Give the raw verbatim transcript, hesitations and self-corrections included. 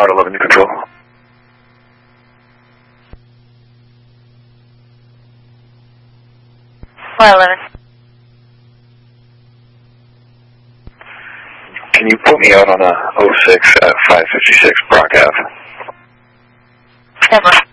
Tower eleven to control. Tower eleven. Can you put me out on a oh six at five fifty-six Brock Ave? Definitely.